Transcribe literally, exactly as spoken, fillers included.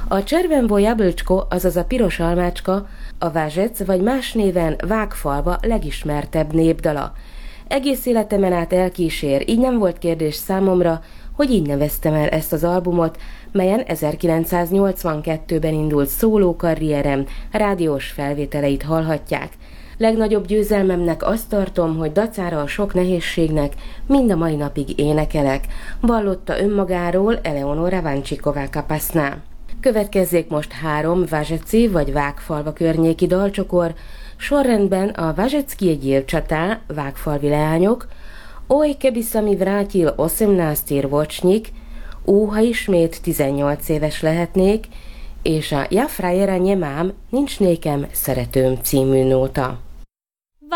A Červenvo jablčko, azaz a piros almácska, a Vážec vagy más néven Vágfalva legismertebb népdala. Egész életemen át elkísér, így nem volt kérdés számomra, hogy így neveztem el ezt az albumot, melyen ezerkilencszáznyolcvankettőben indult szólókarrierem rádiós felvételeit hallhatják. Legnagyobb győzelmemnek azt tartom, hogy dacára a sok nehézségnek mind a mai napig énekelek, vallotta önmagáról Eleonora Vančiková-Kapaszná. Következzék most három Vážeci vagy Vágfalva környéki dalcsokor, sorrendben a Vážecké dievčatá, vágfalvi leányok, Oj, keby sa mi vrátil osemnácti ročník, Ó, ha ismét tizennyolc éves lehetnék, és a Ja frajera nemám, nincs nékem szeretőm című nóta.